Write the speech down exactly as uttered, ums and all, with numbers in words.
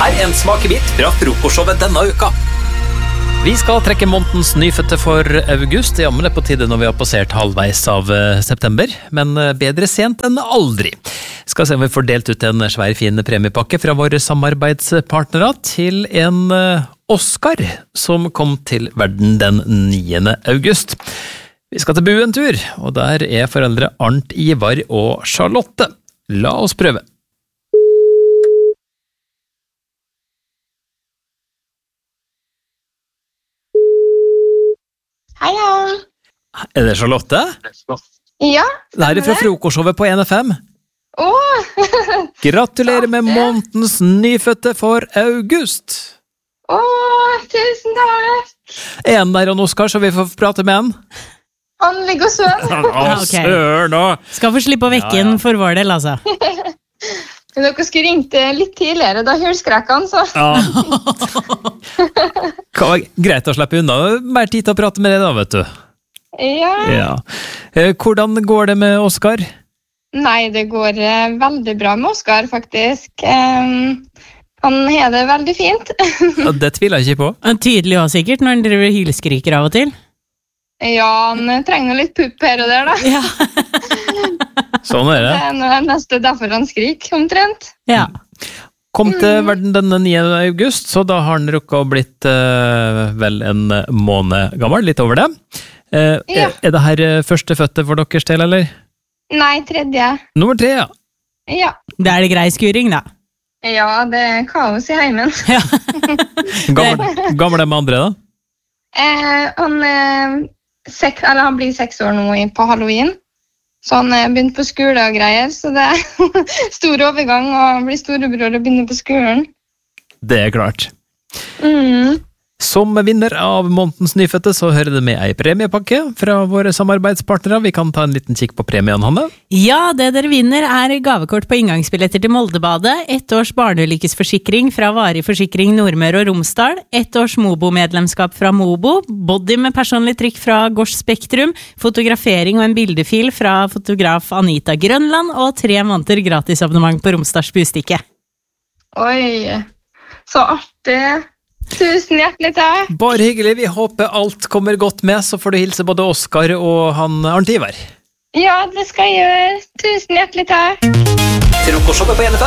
Her er en smakebit fra frokostshowet denne uka. Vi skal trekke månedens nyfødte for august. Ja, men det er på tide når vi har passert halvveis av september, men bedre sent enn aldri. Skal se om vi får delt ut en svær fin premiepakke fra våre samarbeidspartnere til en Oscar som kom til verden den niende august. Vi skal til Bu en tur, og der er foreldre Arnt, Ivar og Charlotte. La oss prøve. Hei, hei. Er det Charlotte? Ja. Det her er fra frokostshowet på N F M. Åh! Gratulerer med månedens nyfødte for august. Åh, tusen takk. Er han der, Oskar, så vi får prate med han? Han ligger og søvn. Å, søren da. Skal få slippe å vekke Ja, ja. den for vår del, altså. Men dere skulle ringt litt tidligere, da hørskrekk han, så. Ja. Hva var greit å slippe unna? Mer tid til å prate med deg da, vet du. Ja. Ja. Eh, Hvordan går det med Oskar? Nei, det går eh, veldig bra med Oskar, faktisk. Em, han har det veldig fint. Ja, det tviler jeg ikke på. Han er tydelig også sikkert når han driver hylskriker av og til. Ja, han trenger litt pupp her og der, da. Ja. Sånn er det. Det er noe neste derfor han skriker, omtrent. Ja. Kom til verden den niende august, så da har han rukket å blitt eh, vel en måned gammel, litt over det. Eh, Ja. er, er det her eh, første fødte for deres del, eller? Nei, tredje. Nummer tre, ja. Ja. Det er det grei skuring, da. Ja, det er kaos i heimen. Ja. Gammel, gammel er med andre, da? Eh, han, eh, sek, eller han blir seks år nå i- på Halloween, så han er begynt på skole og greier, så det er stor overgang å bli storebror og begynne på skolen. Det er klart. Mm. Som vinner av månedens nyfødte, så hører det med ei premiepakke fra våre samarbeidspartnere. Vi kan ta en liten kikk på premien, Hanne. Ja, det dere vinner er gavekort på inngangsbilletter til Moldebadet, ett års barneulykkesforsikring fra Varig Forsikring Nordmøre og Romsdal, ett års Mobo-medlemskap fra Mobo, body med personlig trykk fra Gors Spektrum, fotografering og en bildefil fra fotograf Anita Grønland, og tre måneder gratisabonnement på Romsdals Bustikke. Oi, så artig. Tusen hjertelig takk. Bare hyggelig, vi håper alt kommer godt med, så får du hilse både Oskar og han Arnt Ivar. Ja, det skal jeg gjøre. Tusen hjertelig takk. Frokostshowet på N F